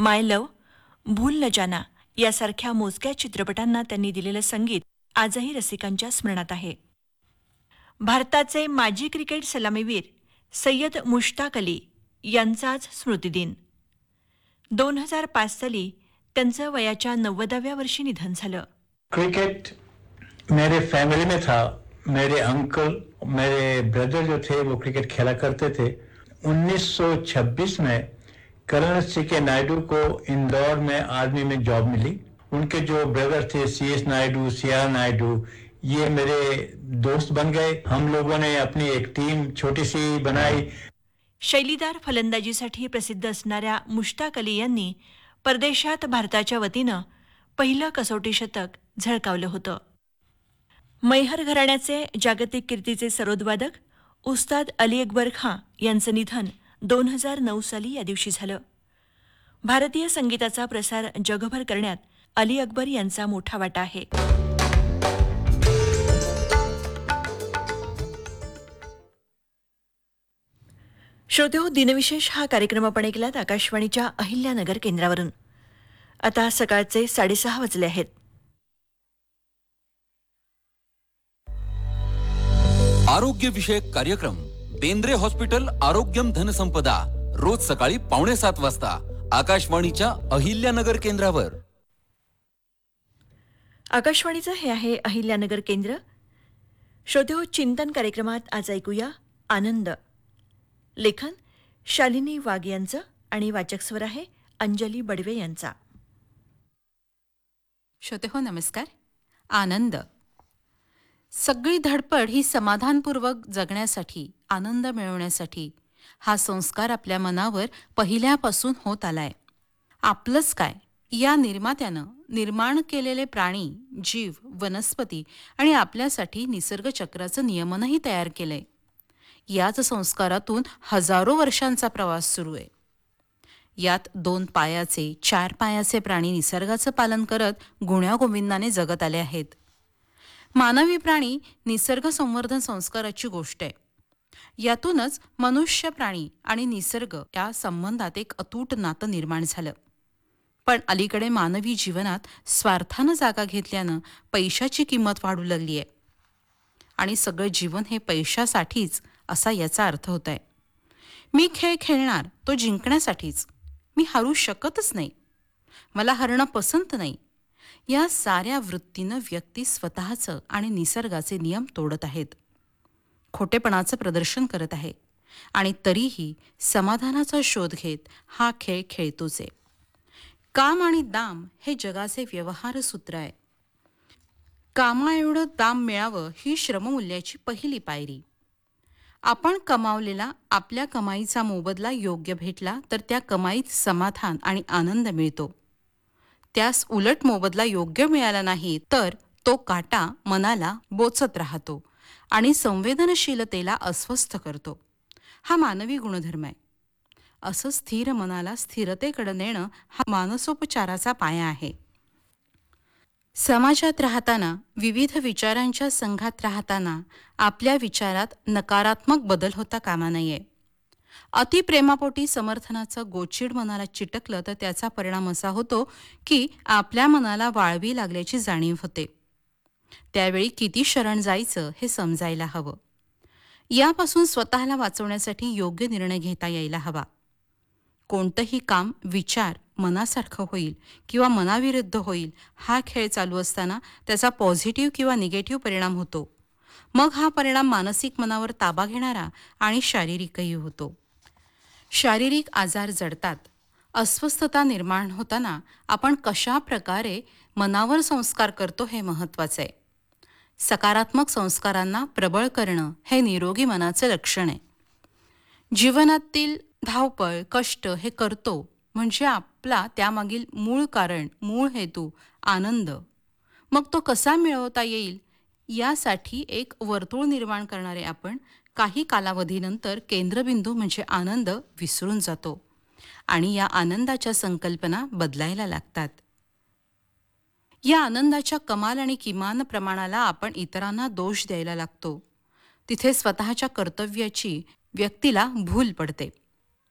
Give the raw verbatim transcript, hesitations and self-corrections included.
माय love, भूल न जाना यासारख्या मोजक्या चित्रपटांना त्यांनी दिलेलं संगीत आजही रसिकांच्या स्मरणात आहे. भारताचे माजी क्रिकेट सलामीवीर सय्यद मुश्ताक अली यांचा आज स्मृतिदिन. दोन हजार पाच साली त्यांचं वयाच्या नव्वदाव्या वर्षी निधन झालं. क्रिकेट मेरे फैमिली में था. मेरे अंकल, मेरे ब्रदर जो थे वो क्रिकेट खेला करते थे. उन्नीस सौ छब्बीस में कर्नल सी के नायडू को इंदौर में आर्मी में जॉब मिली. उनके जो ब्रदर थे C S Naidu, C R Naidu, ये मेरे दोस्त बन गए. हम लोगों ने अपनी एक टीम छोटी सी बनाई. शैलीदार फलंदाजीसाठी प्रसिद्ध असणाऱ्या मुश्ताक अली यांनी परदेशात भारताच्या वतीनं पहिलं कसोटी शतक झळकावलं होतं. मैहर घराण्याचे जागतिक कीर्तीचे सरोदवादक उस्ताद अली अकबर खां यांचं निधन दोन हजार नऊ साली या दिवशी झालं. भारतीय संगीताचा प्रसार जगभर करण्यात अली अकबर यांचा मोठा वाटा आहे. श्रोतेहो, दिनविशेष हा कार्यक्रम आपण ऐकलात आकाशवाणीच्या अहिल्यानगर केंद्रावरून. आता सकाळचे साडेसहा वाजले आहेत. आरोग्य विषयक कार्यक्रम बेंद्रे हॉस्पिटल आरोग्यम धनसंपदा रोज सकाळी पावणे सात वाजता आकाशवाणीच्या अहिल्यानगर केंद्रावर. आकाशवाणीचं हे आहे अहिल्यानगर केंद्र. श्रोतेहो, चिंतन कार्यक्रमात आज ऐकूया आनंद. लेखन शालिनी वाघ यांचं आणि वाचक स्वर आहे अंजली बडवे यांचा. श्रोतेहो नमस्कार. आनंद. सगळी धडपड ही समाधानपूर्वक जगण्यासाठी, आनंद मिळवण्यासाठी. हा संस्कार आपल्या मनावर पहिल्यापासून होत आलाय. आपलंच काय या निर्मात्यानं निर्माण केलेले प्राणी, जीव, वनस्पती आणि आपल्यासाठी निसर्गचक्राचं नियमनही तयार केलंय. याच संस्कारातून हजारो वर्षांचा प्रवास सुरू आहे. यात दोन पायाचे, चार पायाचे प्राणी निसर्गाचं पालन करत गुण्यागोविंदाने जगत आले आहेत. मानवी प्राणी निसर्ग संवर्धन संस्काराची गोष्ट आहे. यातूनच मनुष्य, प्राणी आणि निसर्ग या संबंधात एक अतूट नातं निर्माण झालं. पण अलीकडे मानवी जीवनात स्वार्थानं जागा घेतल्यानं पैशाची किंमत वाढू लागली आहे. आणि सगळं जीवन हे पैशासाठीच असा याचा अर्थ होत आहे. मी खेळ खेळणार तो जिंकण्यासाठीच, मी हरू शकतच नाही, मला हरणं पसंत नाही, या साऱ्या वृत्तीनं व्यक्ती स्वतःचं आणि निसर्गाचे नियम तोडत आहेत, खोटेपणाचं प्रदर्शन करत आहे आणि तरीही समाधानाचा शोध घेत हा खेळ खेळतोच आहे. काम आणि दाम हे जगाचे व्यवहार सूत्र आहे. कामाएवढं दाम मिळावं ही श्रममूल्याची पहिली पायरी. आपण कमावलेला आपल्या कमाईचा मोबदला योग्य भेटला तर त्या कमाईत समाधान आणि आनंद मिळतो. त्यास उलट मोबदला योग्य मिळाला नाही तर तो काटा मनाला बोचत राहतो आणि संवेदनशीलतेला अस्वस्थ करतो. हा मानवी गुणधर्म आहे. असं स्थिर मनाला स्थिरतेकडे नेणं हा मानसोपचाराचा पाया आहे. समाजात राहताना, विविध विचारांच्या संघात राहताना आपल्या विचारात नकारात्मक बदल होता कामा नये. अतिप्रेमापोटी समर्थनाचं गोचिड मनाला चिटकलं तर त्याचा परिणाम असा होतो की आपल्या मनाला वाळवी लागल्याची जाणीव होते. त्यावेळी किती शरण जायचं हे समजायला हवं. यापासून स्वतःला वाचवण्यासाठी योग्य निर्णय घेता यायला हवा. कोणतंही काम विचार मनासारखं होईल किंवा मनाविरुद्ध होईल हा खेळ चालू असताना त्याचा पॉझिटिव्ह किंवा निगेटिव्ह परिणाम होतो. मग हा परिणाम मानसिक मनावर ताबा घेणारा आणि शारीरिकही होतो. शारीरिक आजार जडतात. अस्वस्थता निर्माण होताना आपण कशा प्रकारे मनावर संस्कार करतो हे महत्त्वाचं आहे. सकारात्मक संस्कारांना प्रबळ करणं हे निरोगी मनाचं लक्षण आहे. जीवनातील धावपळ, कष्ट हे करतो म्हणजे आपला त्यामागील मूळ कारण, मूळ हेतू आनंद. मग तो कसा मिळवता येईल यासाठी एक वर्तुळ निर्माण करणारे आपण काही कालावधीनंतर केंद्रबिंदू म्हणजे आनंद विसरून जातो आणि या आनंदाच्या संकल्पना बदलायला लागतात. या आनंदाच्या कमाल आणि किमान प्रमाणाला आपण इतरांना दोष द्यायला लागतो. तिथे स्वतःच्या कर्तव्याची व्यक्तीला भूल पडते.